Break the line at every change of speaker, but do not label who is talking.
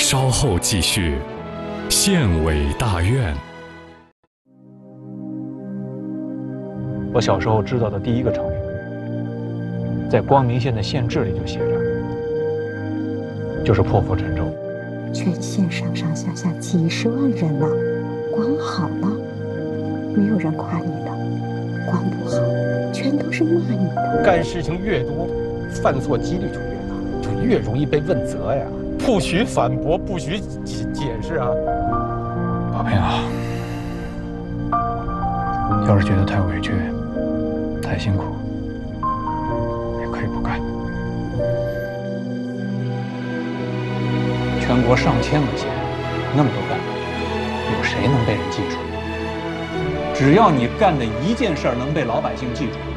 稍后继续，县委大院。
我小时候知道的第一个成语，在光明县的县志里就写着，就是破釜沉舟。
全县上上下下几十万人呢，光好了，没有人夸你的；光不好，全都是骂你的。
干事情越多，犯错几率就越大，就越容易被问责呀。不许反驳，不许解释啊！
宝平啊，要是觉得太委屈、太辛苦，也可以不干。全国上千个县，那么多干部，有谁能被人记住？只要你干的一件事儿能被老百姓记住，